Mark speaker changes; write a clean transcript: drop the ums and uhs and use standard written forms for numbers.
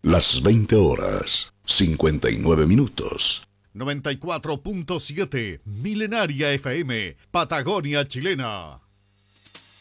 Speaker 1: Las 20 horas, 59 minutos.
Speaker 2: 94.7 Milenaria FM, Patagonia Chilena.